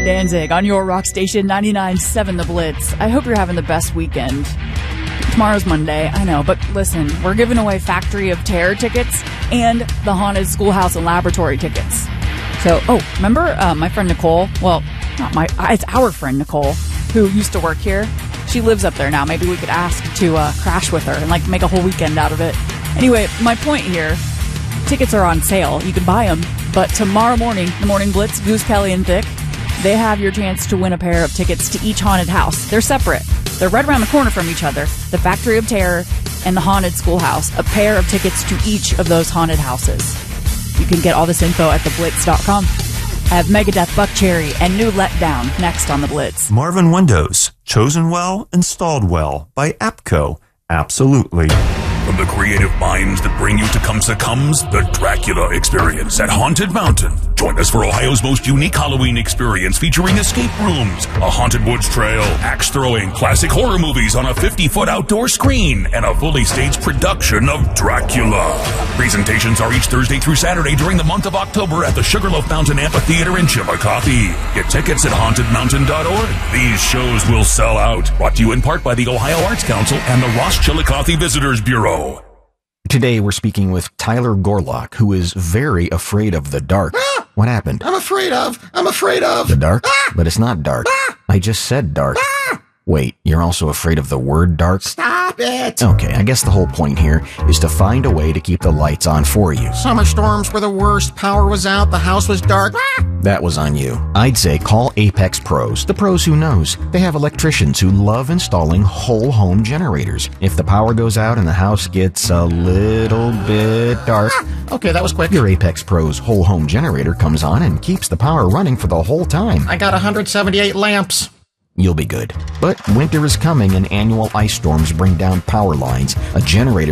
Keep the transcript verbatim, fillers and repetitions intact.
Danzig on your rock station ninety-nine point seven The Blitz. I hope you're having the best weekend. Tomorrow's Monday, I know, but listen, we're giving away Factory of Terror tickets and the Haunted Schoolhouse and Laboratory tickets. So, oh, remember uh, my friend Nicole? Well, not my, it's our friend Nicole, who used to work here. She lives up there now. Maybe we could ask to uh, crash with her and like make a whole weekend out of it. Anyway, my point here, tickets are on sale. You can buy them, but tomorrow morning, the Morning Blitz, Goose, Kelly, and Thick, they have your chance to win a pair of tickets to each haunted house. They're separate. They're right around the corner from each other. The Factory of Terror and the Haunted Schoolhouse. A pair of tickets to each of those haunted houses. You can get all this info at the blitz dot com. I have Megadeth, Buck Cherry, and New Letdown next on The Blitz. Marvin Windows. Chosen well, installed well by APCO. Absolutely. From the creative minds that bring you Tecumseh comes the Dracula Experience at Haunted Mountain. Join us for Ohio's most unique Halloween experience featuring escape rooms, a haunted woods trail, axe throwing, classic horror movies on a fifty-foot outdoor screen, and a fully staged production of Dracula. Presentations are each Thursday through Saturday during the month of October at the Sugarloaf Mountain Amphitheater in Chillicothe. Get tickets at haunted mountain dot org. These shows will sell out. Brought to you in part by the Ohio Arts Council and the Ross Chillicothe Visitors Bureau. Today we're speaking with Tyler Gorlock, who is very afraid of the dark. Ah! What happened? I'm afraid of. I'm afraid of. The dark? Ah! But it's not dark. Ah! I just said dark. Ah! Wait, you're also afraid of the word dark? Stop it. Okay, I guess the whole point here is to find a way to keep the lights on for you. Summer storms were the worst. Power was out. The house was dark. Ah! That was on you. I'd say call Apex Pros, the pros who knows. They have electricians who love installing whole home generators. If the power goes out and the house gets a little bit dark, Ah! Okay, that was quick. your Apex Pros whole home generator comes on and keeps the power running for the whole time. I got one hundred seventy-eight lamps. You'll be good. But winter is coming and annual ice storms bring down power lines. A generator